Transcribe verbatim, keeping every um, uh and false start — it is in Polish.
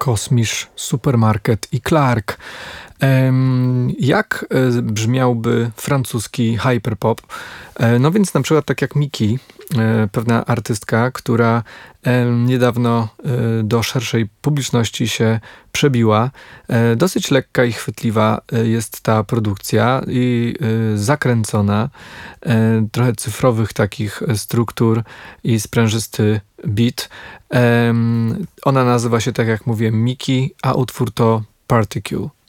Kosmisz, Supermarket i Clark. Jak brzmiałby francuski hyperpop? No więc na przykład tak jak Miki, pewna artystka, która niedawno do szerszej publiczności się przebiła. Dosyć lekka i chwytliwa jest ta produkcja i zakręcona. Trochę cyfrowych takich struktur i sprężysty beat. Ona nazywa się, tak jak mówię, Miki, a utwór to Particule.